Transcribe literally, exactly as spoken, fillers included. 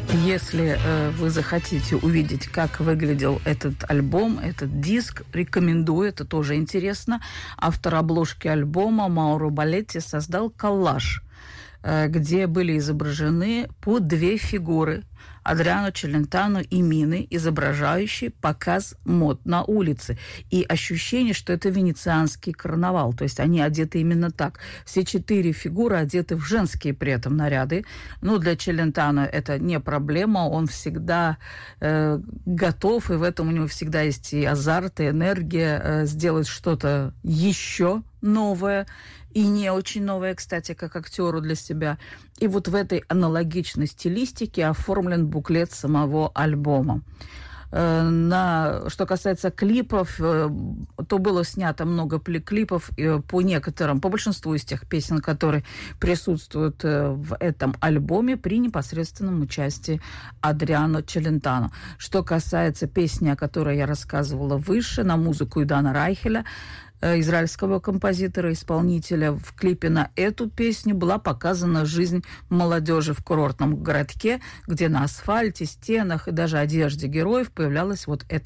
Если э, вы захотите увидеть, как выглядел этот альбом, этот диск, рекомендую, это тоже интересно. Автор обложки альбома Мауро Балетти создал коллаж, э, где были изображены по две фигуры – Адриано Челентано и Мины, изображающие показ мод на улице. И ощущение, что это венецианский карнавал. То есть они одеты именно так. Все четыре фигуры одеты в женские при этом наряды. Ну, для Челентано это не проблема. Он всегда э, готов, и в этом у него всегда есть и азарт, и энергия э, сделать что-то еще новое. И не очень новое, кстати, как актеру для себя. И вот в этой аналогичной стилистике оформлен буклет самого альбома. На, что касается клипов, то было снято много клипов по некоторым, по большинству из тех песен, которые присутствуют в этом альбоме при непосредственном участии Адриано Челентано. Что касается песни, о которой я рассказывала выше, на музыку Идана Райхеля, израильского композитора, исполнителя, в клипе на эту песню была показана жизнь молодежи в курортном городке, где на асфальте, стенах и даже одежде героев появлялась вот эта